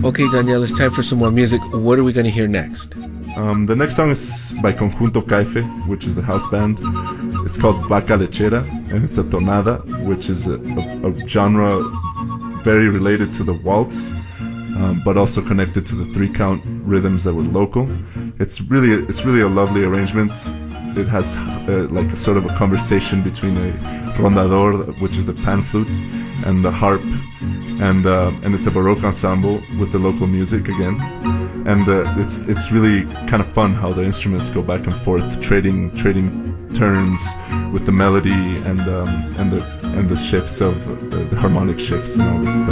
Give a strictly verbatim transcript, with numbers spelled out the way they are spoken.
Okay, Daniel, it's time for some more music. What are we going to hear next? Um, the next song is by Conjunto Caife, which is the house band. It's called Vaca Lechera, and it's a tonada, which is a, a, a genre very related to the waltz, um, but also connected to the three-count rhythms that were local. It's really, it's really a lovely arrangement. It has uh, like a sort of a conversation between a rondador, which is the pan flute, and the harp, and uh, and it's a baroque ensemble with the local music again, and uh, it's it's really kind of fun how the instruments go back and forth, trading trading turns with the melody and um, and the and the shifts of uh, the harmonic shifts and all this stuff.